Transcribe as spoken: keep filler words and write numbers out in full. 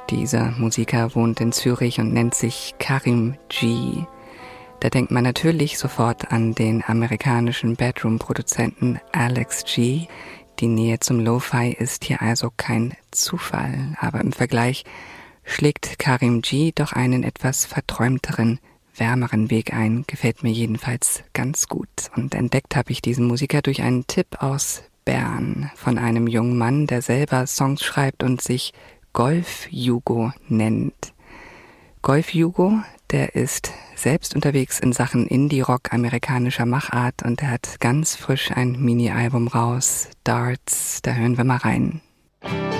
Dieser Musiker wohnt in Zürich und nennt sich Karim G. Da denkt man natürlich sofort an den amerikanischen Bedroom-Produzenten Alex G. Die Nähe zum Lo-Fi ist hier also kein Zufall, aber im Vergleich schlägt Karim G doch einen etwas verträumteren, wärmeren Weg ein, gefällt mir jedenfalls ganz gut. Und entdeckt habe ich diesen Musiker durch einen Tipp aus Bern von einem jungen Mann, der selber Songs schreibt und sich Golf Jugo nennt. Golf Jugo, der ist selbst unterwegs in Sachen Indie-Rock amerikanischer Machart und er hat ganz frisch ein Mini-Album raus, Darts, da hören wir mal rein.